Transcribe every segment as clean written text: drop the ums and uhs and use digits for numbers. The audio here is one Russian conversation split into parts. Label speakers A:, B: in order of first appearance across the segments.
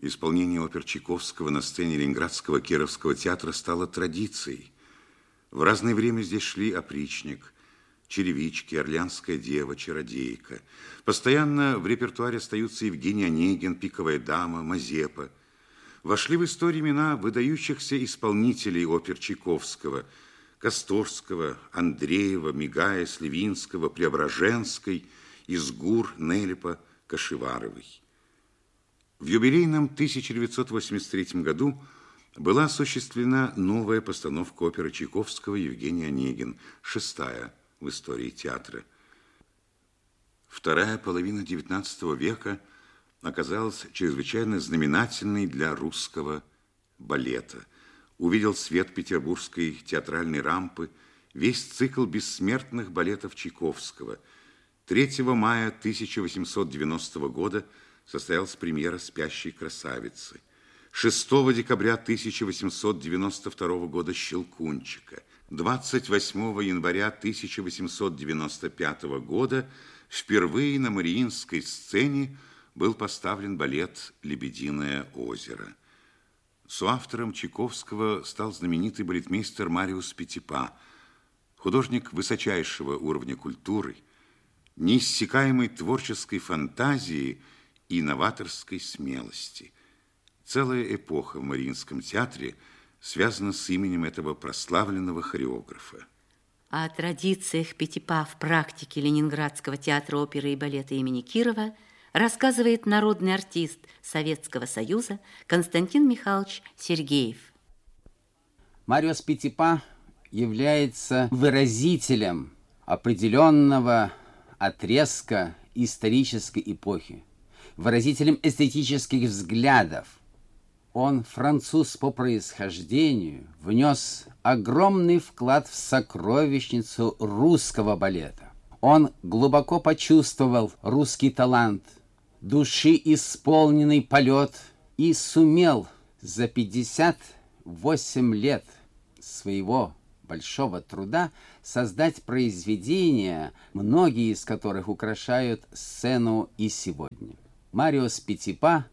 A: Исполнение опер Чайковского на сцене Ленинградского Кировского театра стало традицией. В разное время здесь шли «Опричник», «Черевички», «Орлеанская дева», «Чародейка». Постоянно в репертуаре остаются Евгений Онегин, «Пиковая дама», «Мазепа». Вошли в историю имена выдающихся исполнителей опер Чайковского: Косторского, Андреева, Мигая, Сливинского, Преображенской, Изгур, Нелепа, Кашеваровой. В юбилейном 1983 году была осуществлена новая постановка оперы Чайковского «Евгений Онегин», 6-я в истории театра. Вторая половина XIX века оказалась чрезвычайно знаменательной для русского балета. Увидел свет петербургской театральной рампы весь цикл бессмертных балетов Чайковского. 3 мая 1890 года состоялась премьера «Спящей красавицы». 6 декабря 1892 года «Щелкунчика». 28 января 1895 года впервые на Мариинской сцене был поставлен балет «Лебединое озеро». Соавтором Чайковского стал знаменитый балетмейстер Мариус Петипа, художник высочайшего уровня культуры, неиссякаемой творческой фантазии и новаторской смелости. Целая эпоха в Мариинском театре связана с именем этого прославленного хореографа.
B: О традициях Петипа в практике Ленинградского театра оперы и балета имени Кирова рассказывает народный артист Советского Союза Константин Михайлович Сергеев.
C: Мариус Петипа является выразителем определенного отрезка исторической эпохи, выразителем эстетических взглядов. Он, француз по происхождению, внес огромный вклад в сокровищницу русского балета. Он глубоко почувствовал русский талант, души исполненный полет и сумел за 58 лет своего большого труда создать произведения, многие из которых украшают сцену и сегодня. Мариус Петипа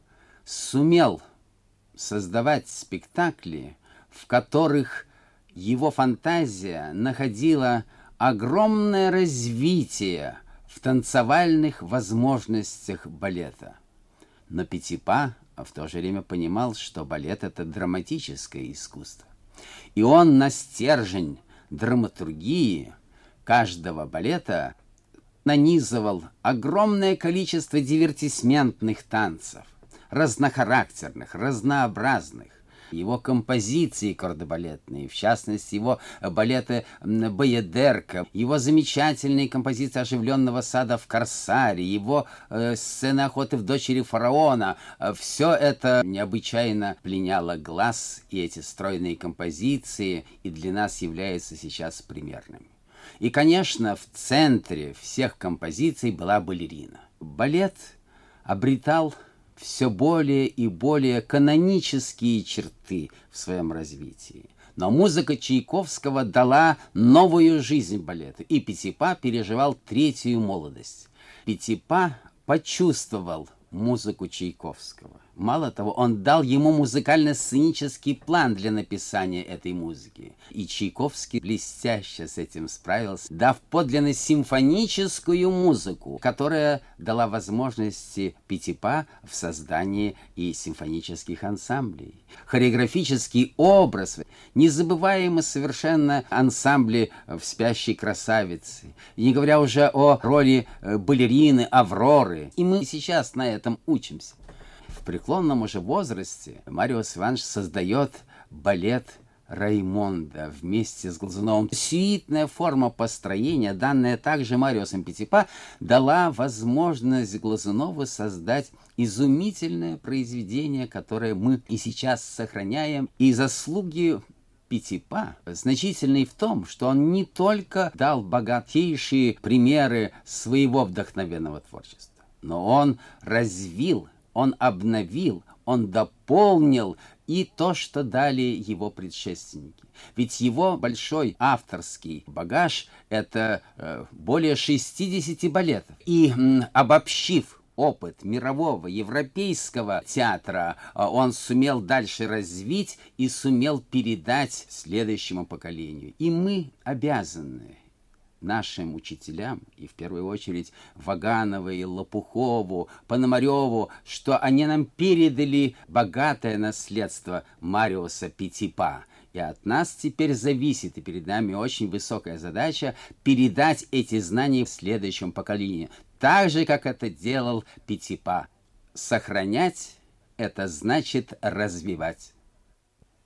C: сумел создавать спектакли, в которых его фантазия находила огромное развитие в танцевальных возможностях балета. Но Петипа в то же время понимал, что балет – это драматическое искусство. И он на стержень драматургии каждого балета нанизывал огромное количество дивертисментных танцев, разнохарактерных, разнообразных. Его композиции кардебалетные, в частности, его балеты «Баядерка», его замечательные композиции оживленного сада в «Корсаре», его сцены охоты в «Дочери фараона», все это необычайно пленяло глаз, и эти стройные композиции и для нас являются сейчас примерными. И, конечно, в центре всех композиций была балерина. Балет обретал все более и более канонические черты в своем развитии. Но музыка Чайковского дала новую жизнь балету, и Петипа переживал третью молодость. Петипа почувствовал музыку Чайковского. Мало того, он дал ему музыкально-сценический план для написания этой музыки. И Чайковский блестяще с этим справился, дав подлинно симфоническую музыку, которая дала возможности Петипа в создании и симфонических ансамблей. Хореографический образ, незабываемый совершенно ансамбли в «Спящей красавице», не говоря уже о роли балерины Авроры. И мы сейчас на этом учимся. В преклонном уже возрасте Мариус Иванович создает балет Раймонда вместе с Глазуновым. Сюитная форма построения, данная также Мариусом Петипа, дала возможность Глазунову создать изумительное произведение, которое мы и сейчас сохраняем. И заслуги Петипа значительны в том, что он не только дал богатейшие примеры своего вдохновенного творчества, но он развил, он обновил, он дополнил и то, что дали его предшественники. Ведь его большой авторский багаж – это более 60 балетов. И обобщив опыт мирового, европейского театра он сумел дальше развить и сумел передать следующему поколению. И мы обязаны нашим учителям, и в первую очередь Вагановой, Лопухову, Пономареву, что они нам передали богатое наследство Мариуса Петипа. И от нас теперь зависит, и перед нами очень высокая задача передать эти знания следующему поколению, так же, как это делал Петипа. Сохранять — это значит развивать.